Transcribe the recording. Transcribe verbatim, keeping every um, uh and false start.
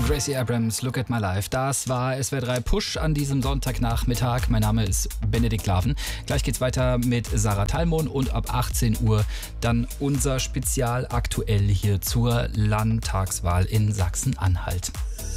Gracie Abrams, Look at My Life. Das war S W R drei Push an diesem Sonntagnachmittag. Mein Name ist Benedikt Laven. Gleich geht's weiter mit Sarah Thalmon und ab achtzehn Uhr dann unser Spezial aktuell hier zur Landtagswahl in Sachsen-Anhalt.